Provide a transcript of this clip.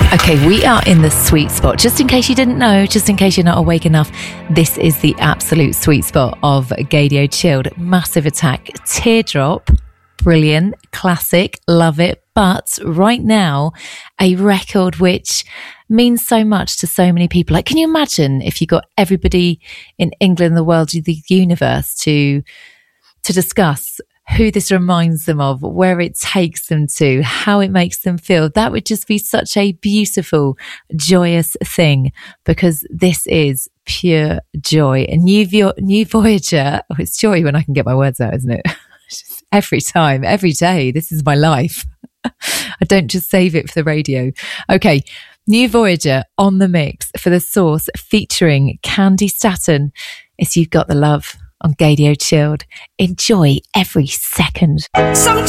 Okay, we are in the sweet spot. Just in case you didn't know, just in case you're not awake enough, this is the absolute sweet spot of Gaydio Chilled. Massive Attack, Teardrop, brilliant, classic, love it. But right now, a record which means so much to so many people. Like, can you imagine if you got everybody in England, the world, the universe to discuss who this reminds them of, where it takes them to, how it makes them feel? That would just be such a beautiful, joyous thing, because this is pure joy. And New Voyager, oh, it's joy when I can get my words out, isn't it? Every time, every day, this is my life. I don't just save it for the radio. Okay, New Voyager on the mix for The Source, featuring Candy Staton. It's You've Got the Love on Gaydio Chilled. Enjoy every second.